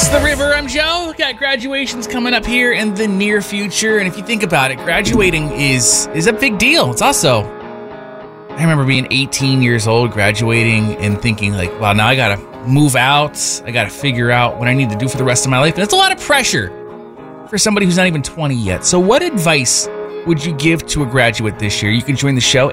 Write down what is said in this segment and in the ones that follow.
It's The River. I'm Joe. Got graduations coming up here in the near future. And if you think about it, graduating is a big deal. It's also, I remember being 18 years old, graduating and thinking like, wow, now I got to move out. I got to figure out what I need to do for the rest of my life. And it's a lot of pressure for somebody who's not even 20 yet. So what advice would you give to a graduate this year? You can join the show,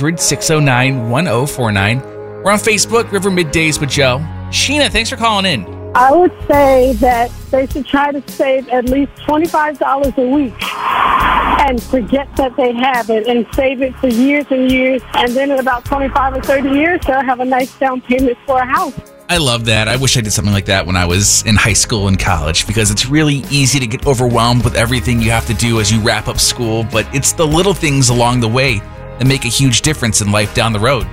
800-609-1049. We're on Facebook, River Middays with Joe. Sheena, thanks for calling in. I would say that they should try to save at least $25 a week and forget that they have it and save it for years and years. And then in about 25 or 30 years, they'll have a nice down payment for a house. I love that. I wish I did something like that when I was in high school and college, because it's really easy to get overwhelmed with everything you have to do as you wrap up school. But it's the little things along the way that make a huge difference in life down the road.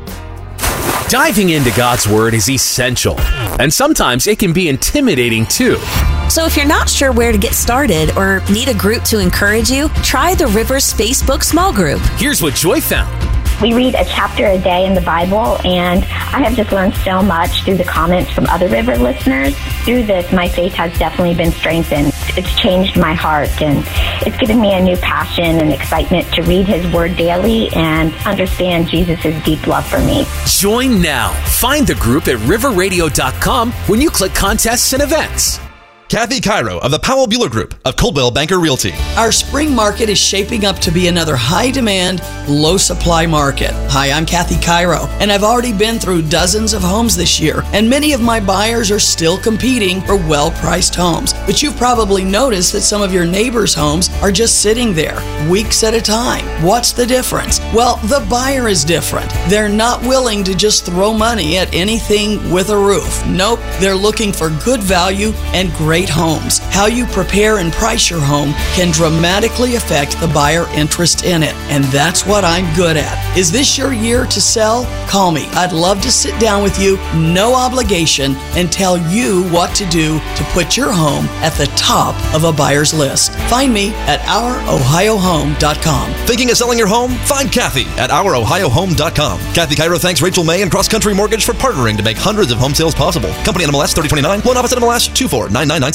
Diving into God's Word is essential, and sometimes it can be intimidating too. So if you're not sure where to get started or need a group to encourage you, try the River's Facebook small group. Here's what Joy found. We read a chapter a day in the Bible, and I have just learned so much through the comments from other River listeners. Through this, my faith has definitely been strengthened. It's changed my heart, and it's given me a new passion and excitement to read His Word daily and understand Jesus' deep love for me. Join now. Find the group at riverradio.com when you click contests and events. Kathy Cairo of the Powell Bueller Group of Coldwell Banker Realty. Our spring market is shaping up to be another high-demand, low-supply market. Hi, I'm Kathy Cairo, and I've already been through dozens of homes this year, and many of my buyers are still competing for well-priced homes. But you've probably noticed that some of your neighbors' homes are just sitting there, weeks at a time. What's the difference? Well, the buyer is different. They're not willing to just throw money at anything with a roof. Nope, they're looking for good value and great homes. How you prepare and price your home can dramatically affect the buyer interest in it, and that's what I'm good at. Is this your year to sell? Call me. I'd love to sit down with you, no obligation, and tell you what to do to put your home at the top of a buyer's list. Find me at ourohiohome.com. Thinking of selling your home? Find Kathy at ourohiohome.com. Kathy Cairo thanks Rachel May and Cross Country Mortgage for partnering to make hundreds of home sales possible. Company NMLS 3029, one office NMLS 249997.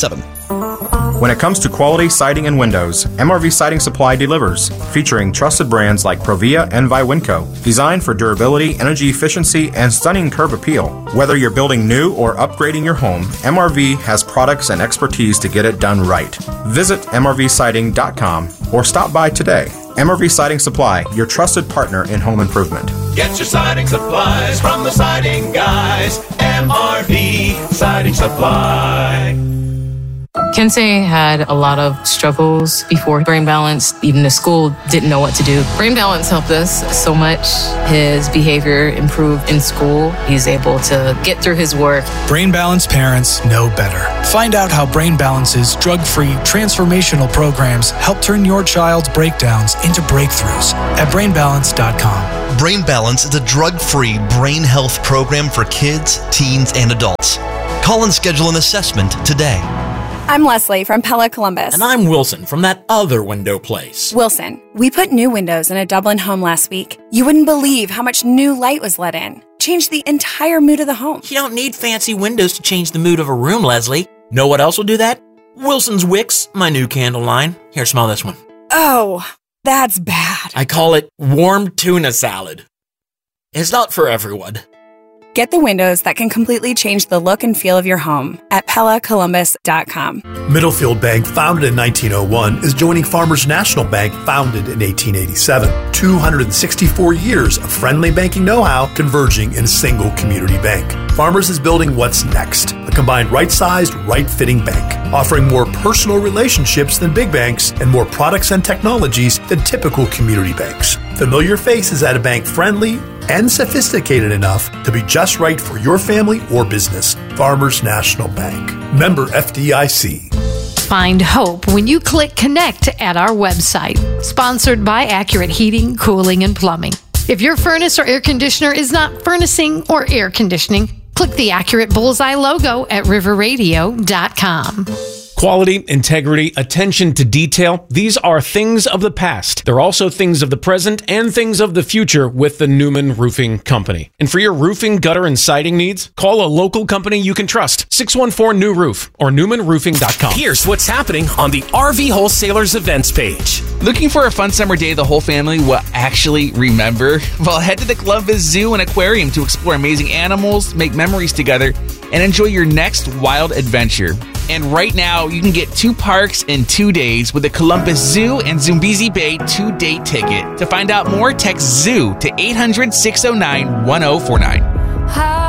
When it comes to quality siding and windows, MRV Siding Supply delivers, featuring trusted brands like Provia and Viwinco, designed for durability, energy efficiency, and stunning curb appeal. Whether you're building new or upgrading your home, MRV has products and expertise to get it done right. Visit mrvsiding.com or stop by today. MRV Siding Supply, your trusted partner in home improvement. Get your siding supplies from the siding guys. MRV Siding Supply. Kensei had a lot of struggles before Brain Balance. Even the school didn't know what to do. Brain Balance helped us so much. His behavior improved in school. He's able to get through his work. Brain Balance parents know better. Find out how Brain Balance's drug-free transformational programs help turn your child's breakdowns into breakthroughs at brainbalance.com. Brain Balance is a drug-free brain health program for kids, teens, and adults. Call and schedule an assessment today. I'm Leslie from Pella Columbus. And I'm Wilson from that other window place. Wilson, we put new windows in a Dublin home last week. You wouldn't believe how much new light was let in. Changed the entire mood of the home. You don't need fancy windows to change the mood of a room, Leslie. Know what else will do that? Wilson's Wicks, my new candle line. Here, smell this one. Oh, that's bad. I call it warm tuna salad. It's not for everyone. Get the windows that can completely change the look and feel of your home at PellaColumbus.com. Middlefield Bank, founded in 1901, is joining Farmers National Bank, founded in 1887. 264 years of friendly banking know-how converging in a single community bank. Farmers is building what's next, a combined right-sized, right-fitting bank, offering more personal relationships than big banks and more products and technologies than typical community banks. Familiar faces at a bank friendly and sophisticated enough to be just right for your family or business. Farmers National Bank. Member FDIC. Find hope when you click connect at our website. Sponsored by Accurate Heating, Cooling, and Plumbing. If your furnace or air conditioner is not furnacing or air conditioning, click the Accurate Bullseye logo at riverradio.com. Quality, integrity, attention to detail, these are things of the past. They're also things of the present and things of the future with the Newman Roofing Company. And for your roofing, gutter, and siding needs, call a local company you can trust. 614-NEW-ROOF or newmanroofing.com. Here's what's happening on the RV Wholesalers events page. Looking for a fun summer day the whole family will actually remember? Well, head to the Columbus Zoo and Aquarium to explore amazing animals, make memories together, and enjoy your next wild adventure. And right now, you can get 2 parks in 2 days with the Columbus Zoo and Zumbizi Bay 2-day ticket. To find out more, text ZOO to 800-609-1049.